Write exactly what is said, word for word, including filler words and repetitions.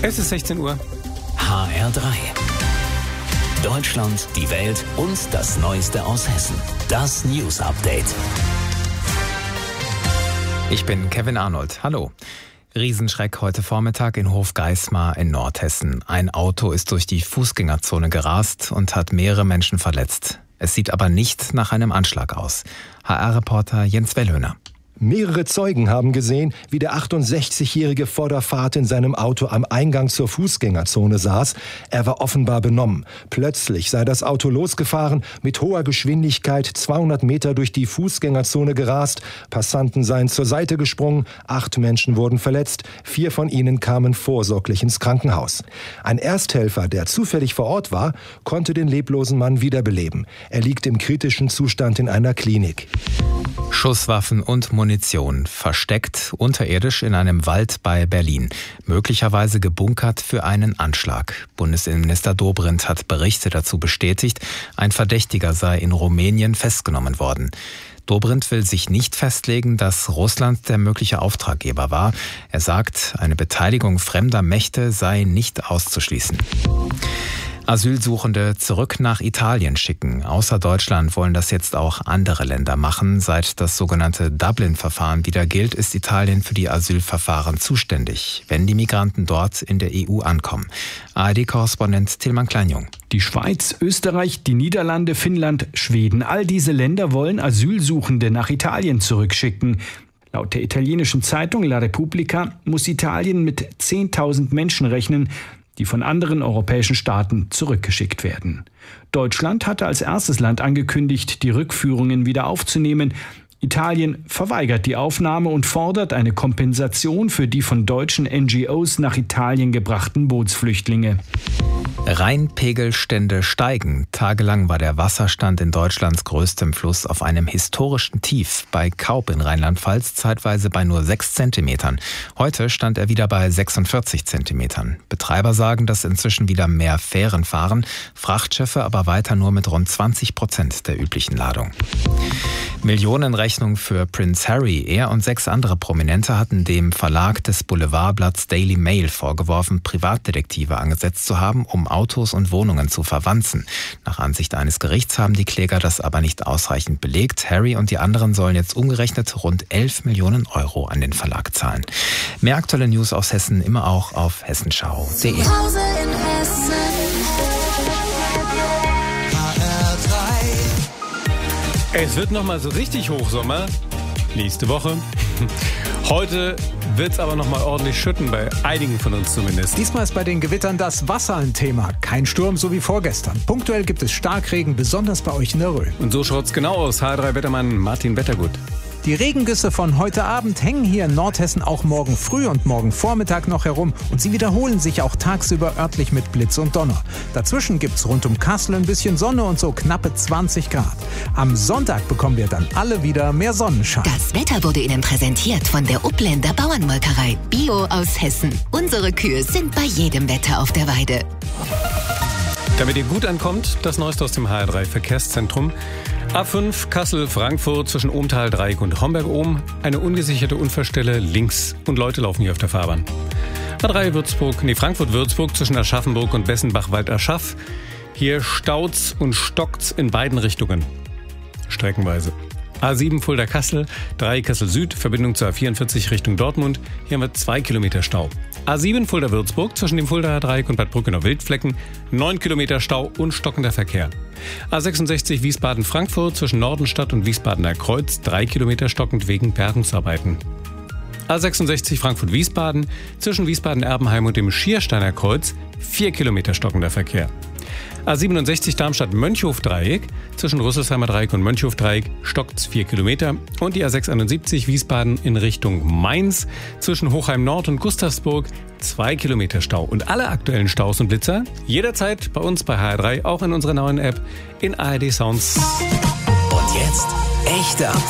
Es ist sechzehn Uhr. H R drei. Deutschland, die Welt und das Neueste aus Hessen. Das News Update. Ich bin Kevin Arnold. Hallo. Riesenschreck heute Vormittag in Hofgeismar in Nordhessen. Ein Auto ist durch die Fußgängerzone gerast und hat mehrere Menschen verletzt. Es sieht aber nicht nach einem Anschlag aus. H R-Reporter Jens Wellhöhner. Mehrere Zeugen haben gesehen, wie der achtundsechzigjährige vor der Fahrt in seinem Auto am Eingang zur Fußgängerzone saß. Er war offenbar benommen. Plötzlich sei das Auto losgefahren, mit hoher Geschwindigkeit zweihundert Meter durch die Fußgängerzone gerast. Passanten seien zur Seite gesprungen, acht Menschen wurden verletzt, vier von ihnen kamen vorsorglich ins Krankenhaus. Ein Ersthelfer, der zufällig vor Ort war, konnte den leblosen Mann wiederbeleben. Er liegt im kritischen Zustand in einer Klinik. Schusswaffen und Munition versteckt unterirdisch in einem Wald bei Berlin, möglicherweise gebunkert für einen Anschlag. Bundesinnenminister Dobrindt hat Berichte dazu bestätigt, ein Verdächtiger sei in Rumänien festgenommen worden. Dobrindt will sich nicht festlegen, dass Russland der mögliche Auftraggeber war. Er sagt, eine Beteiligung fremder Mächte sei nicht auszuschließen. Asylsuchende zurück nach Italien schicken. Außer Deutschland wollen das jetzt auch andere Länder machen. Seit das sogenannte Dublin-Verfahren wieder gilt, ist Italien für die Asylverfahren zuständig, wenn die Migranten dort in der E U ankommen. A R D-Korrespondent Tilman Kleinjung. Die Schweiz, Österreich, die Niederlande, Finnland, Schweden, all diese Länder wollen Asylsuchende nach Italien zurückschicken. Laut der italienischen Zeitung La Repubblica muss Italien mit zehntausend Menschen rechnen, die von anderen europäischen Staaten zurückgeschickt werden. Deutschland hatte als erstes Land angekündigt, die Rückführungen wieder aufzunehmen. Italien verweigert die Aufnahme und fordert eine Kompensation für die von deutschen N G Os nach Italien gebrachten Bootsflüchtlinge. Rheinpegelstände steigen. Tagelang war der Wasserstand in Deutschlands größtem Fluss auf einem historischen Tief. Bei Kaub in Rheinland-Pfalz zeitweise bei nur sechs Zentimetern. Heute stand er wieder bei sechsundvierzig Zentimetern. Betreiber sagen, dass inzwischen wieder mehr Fähren fahren, Frachtschiffe aber weiter nur mit rund zwanzig Prozent der üblichen Ladung. Millionenrechnung für Prince Harry. Er und sechs andere Prominente hatten dem Verlag des Boulevardblatts Daily Mail vorgeworfen, Privatdetektive angesetzt zu haben, um Autos und Wohnungen zu verwanzen. Nach Ansicht eines Gerichts haben die Kläger das aber nicht ausreichend belegt. Harry und die anderen sollen jetzt umgerechnet rund elf Millionen Euro an den Verlag zahlen. Mehr aktuelle News aus Hessen immer auch auf hessenschau punkt de. Es wird nochmal so richtig Hochsommer. Nächste Woche. Heute wird es aber nochmal ordentlich schütten, bei einigen von uns zumindest. Diesmal ist bei den Gewittern das Wasser ein Thema. Kein Sturm, so wie vorgestern. Punktuell gibt es Starkregen, besonders bei euch in der Rhön. Und so schaut's genau aus. H R drei Wettermann Martin Wettergut. Die Regengüsse von heute Abend hängen hier in Nordhessen auch morgen früh und morgen Vormittag noch herum und sie wiederholen sich auch tagsüber örtlich mit Blitz und Donner. Dazwischen gibt's rund um Kassel ein bisschen Sonne und so knappe zwanzig Grad. Am Sonntag bekommen wir dann alle wieder mehr Sonnenschein. Das Wetter wurde Ihnen präsentiert von der Upländer Bauernmolkerei. Bio aus Hessen. Unsere Kühe sind bei jedem Wetter auf der Weide. Damit ihr gut ankommt, das Neueste aus dem H R drei Verkehrszentrum. A fünf Kassel-Frankfurt zwischen Ohmtal-Dreieck und Homberg-Ohm. Eine ungesicherte Unfallstelle links und Leute laufen hier auf der Fahrbahn. A drei Würzburg, nee, Frankfurt-Würzburg zwischen Aschaffenburg und Bessenbach-Wald-Aschaff. Hier staut's und stockt's in beiden Richtungen. Streckenweise. A sieben Fulda-Kassel, drei Kassel-Süd, Verbindung zur A vierundvierzig Richtung Dortmund. Hier haben wir zwei Kilometer Stau. A sieben Fulda-Würzburg zwischen dem Fuldaer Dreieck und Bad Brückenau-Wildflecken, neun Kilometer Stau und stockender Verkehr. A sechsundsechzig Wiesbaden-Frankfurt zwischen Nordenstadt und Wiesbadener Kreuz, drei Kilometer stockend wegen Bergungsarbeiten. A sechsundsechzig Frankfurt-Wiesbaden zwischen Wiesbaden-Erbenheim und dem Schiersteiner Kreuz, vier Kilometer stockender Verkehr. A siebenundsechzig Darmstadt-Mönchhof-Dreieck zwischen Rüsselsheimer Dreieck und Mönchhof-Dreieck stockt's vier Kilometer und die A sechsundsiebzig Wiesbaden in Richtung Mainz zwischen Hochheim-Nord und Gustavsburg zwei Kilometer Stau. Und alle aktuellen Staus und Blitzer jederzeit bei uns bei H R drei, auch in unserer neuen App in A R D Sounds. Und jetzt echte Updates.